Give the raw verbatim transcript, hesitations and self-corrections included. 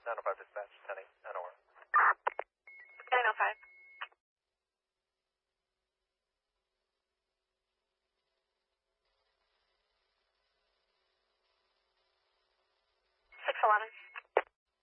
nine oh five dispatch, ten eight, nine oh one. nine oh five. six eleven.